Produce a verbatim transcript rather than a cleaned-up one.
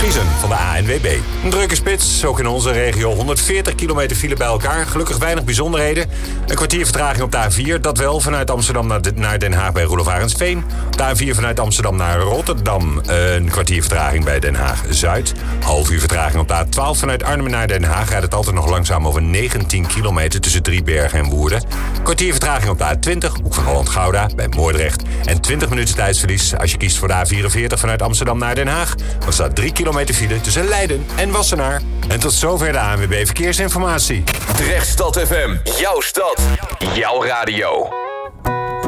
Vriezen van de A N W B. Een drukke spits, ook in onze regio. honderdveertig kilometer file bij elkaar. Gelukkig weinig bijzonderheden. Een kwartier vertraging op de A vier. Dat wel vanuit Amsterdam naar Den Haag bij Roelof Arendsveen. Op de A vier vanuit Amsterdam naar Rotterdam. Een kwartier vertraging bij Den Haag-Zuid. Half uur vertraging op de A twaalf vanuit Arnhem naar Den Haag. Rijdt het altijd nog langzaam over negentien kilometer tussen Driebergen en Woerden. Kwartier vertraging op de A twintig, Hoek van Holland-Gouda bij Moordrecht. En twintig minuten tijdsverlies als je kiest voor de A vierenveertig vanuit Amsterdam naar Den Haag. Dan staat drie kilometer file tussen Leiden en Wassenaar. En tot zover de A N W B Verkeersinformatie. Drechtstad F M, jouw stad, jouw radio.